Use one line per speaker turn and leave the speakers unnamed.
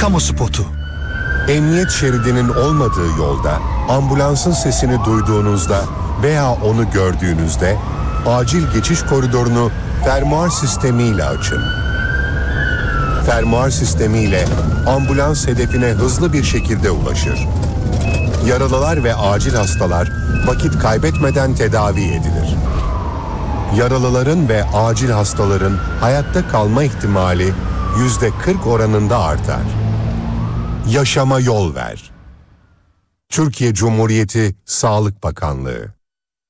kamu spotu.
Emniyet şeridinin olmadığı yolda ambulansın sesini duyduğunuzda veya onu gördüğünüzde acil geçiş koridorunu fermuar sistemiyle açın. Fermuar sistemiyle ambulans hedefine hızlı bir şekilde ulaşır. Yaralılar ve acil hastalar vakit kaybetmeden tedavi edilir. Yaralıların ve acil hastaların hayatta kalma ihtimali %40 oranında artar. Yaşama yol ver. Türkiye Cumhuriyeti Sağlık Bakanlığı.